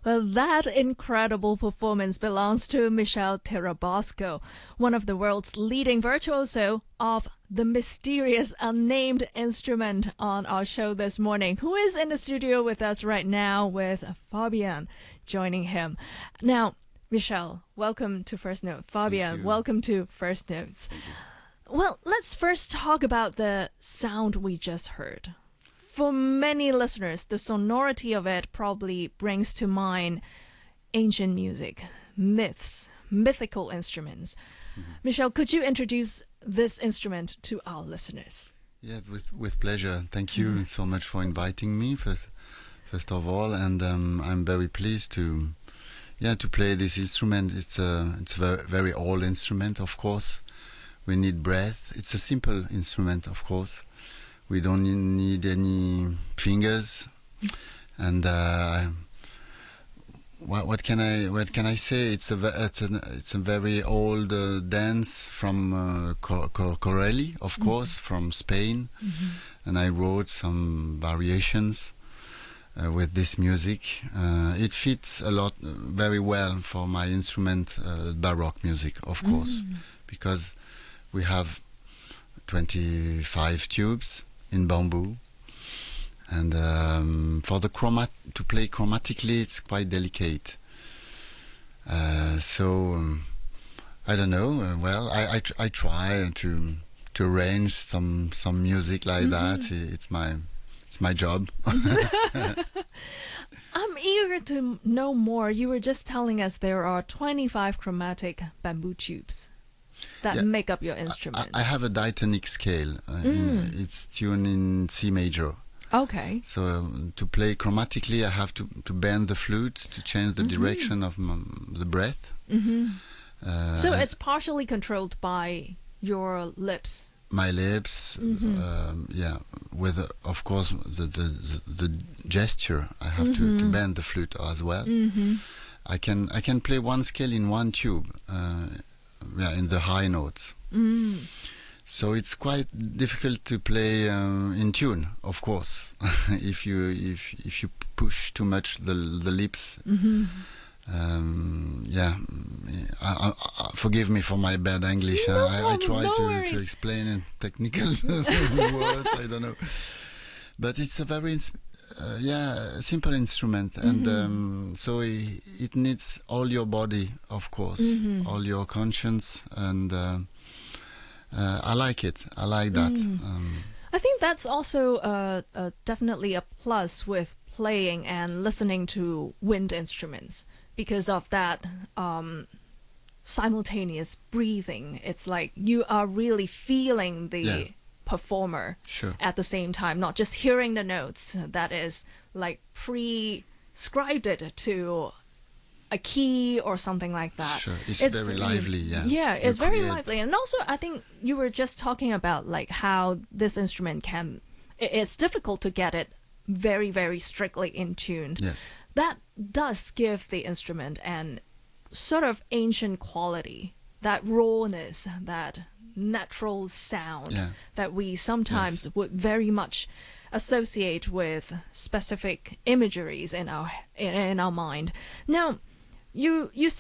Well, that incredible performance belongs to Michel Tirabasco, one of the world's leading virtuoso of the mysterious unnamed instrument on our show this morning, who is in the studio with us right now with Fabian joining him. Now, Michel, welcome to First Note. Fabian, welcome to First Notes. Well, let's first talk about the sound we just heard. For many listeners, the sonority of it probably brings to mind ancient music, myths, mythical instruments. Michel, could you introduce this instrument to our listeners? Yes, with pleasure. Thank you so much for inviting me, first of all. And I'm very pleased to play this instrument. It's a very old instrument, of course. We need breath. It's a simple instrument, of course. We don't need any fingers, and what can I say? It's a very old dance from Corelli, of course, from Spain, and I wrote some variations with this music. It fits very well for my instrument, Baroque music, of course, because we have 25 tubes in bamboo, and to play chromatically, it's quite delicate. So I don't know. Well, I try to arrange some music like that. It's my job. I'm eager to know more. You were just telling us there are 25 chromatic bamboo tubes that make up your instrument. I have a diatonic scale. It's tuned in C major. Okay. So to play chromatically, I have to bend the flute to change the direction of the breath. So it's partially controlled by your lips. My lips, with of course the gesture. I have to bend the flute as well. I can play one scale in one tube. In the high notes. So it's quite difficult to play in tune, of course, if you push too much the lips. Forgive me for my bad English. I try to explain in technical words. I don't know, but it's a very simple instrument, and so it needs all your body, of course, all your conscience, and I like it. I like that. I think that's also definitely a plus with playing and listening to wind instruments, because of that simultaneous breathing. It's like you are really feeling the performer at the same time, not just hearing the notes that is like prescribed it to a key or something like that. Sure, it's very lively. It's very lively. And also I think you were just talking about like how this instrument it's difficult to get it very, very strictly in tune. Yes, that does give the instrument an sort of ancient quality, that rawness, that natural sound that we sometimes would very much associate with specific imageries in our mind. Now, you